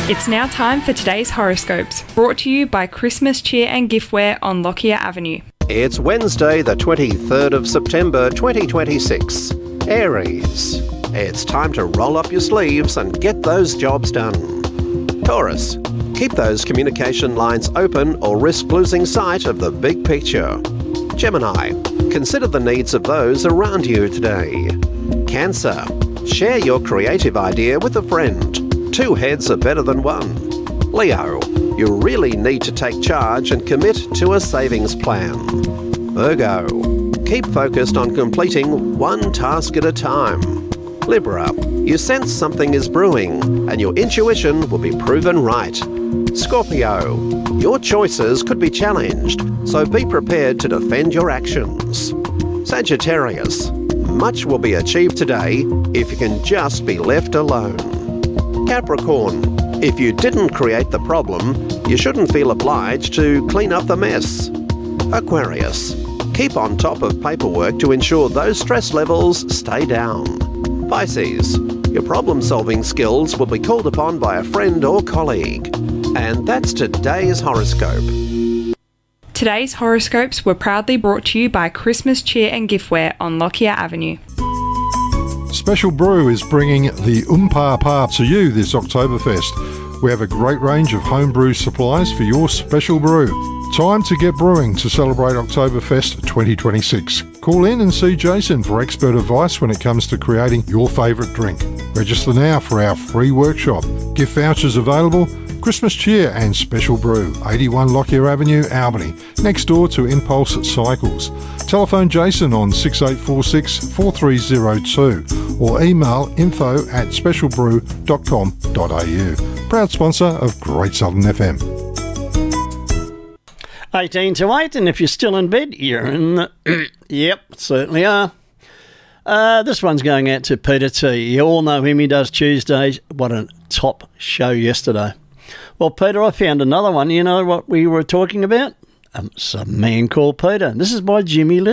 It's now time for today's horoscopes, brought to you by Christmas Cheer and Giftware on Lockyer Avenue. It's Wednesday, the 23rd of September 2026. Aries. It's time to roll up your sleeves and get those jobs done. Taurus. Keep those communication lines open or risk losing sight of the big picture. Gemini. Consider the needs of those around you today. Cancer. Share your creative idea with a friend. Two heads are better than one. Leo. You really need to take charge and commit to a savings plan. Virgo. Keep focused on completing one task at a time. Libra. You sense something is brewing and your intuition will be proven right. Scorpio. Your choices could be challenged, so be prepared to defend your actions. Sagittarius. Much will be achieved today if you can just be left alone. Capricorn. If you didn't create the problem, you shouldn't feel obliged to clean up the mess. Aquarius. Keep on top of paperwork to ensure those stress levels stay down. Pisces. Your problem-solving skills will be called upon by a friend or colleague. And that's today's horoscope. Today's horoscopes were proudly brought to you by Christmas Cheer and Giftware on Lockyer Avenue. Special Brew is bringing the Pa to you this Oktoberfest. We have a great range of homebrew supplies for your special brew. Time to get brewing to celebrate Oktoberfest 2026. Call in and see Jason for expert advice when it comes to creating your favourite drink. Register now for our free workshop. Gift vouchers available. Christmas Cheer and Special Brew, 81 Lockyer Avenue, Albany, next door to Impulse Cycles. Telephone Jason on 6846 4302 or email info@specialbrew.com.au. Proud sponsor of Great Southern FM. 18 to 8, and if you're still in bed, you're in the... Yep, certainly are. This one's going out to Peter T. You all know him, he does Tuesdays. What a top show yesterday. Well, Peter, I found another one. You know what we were talking about? Some Man Called Peter. This is by Jimmy Little.